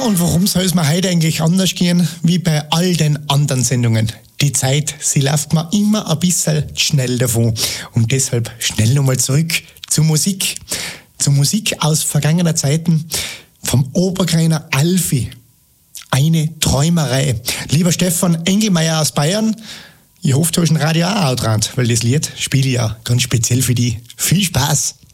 und warum soll es mir heute eigentlich anders gehen, wie bei all den anderen Sendungen? Die Zeit, sie läuft mir immer ein bisschen schnell davon. Und deshalb schnell nochmal zurück zur Musik. Zur Musik aus vergangener Zeiten vom Oberkreiner Alfie. Eine Träumerei. Lieber Stefan Engelmeier aus Bayern, ich hoffe, du hast ein Radio auch dran, weil das Lied spiele ich ja ganz speziell für dich. Viel Spaß!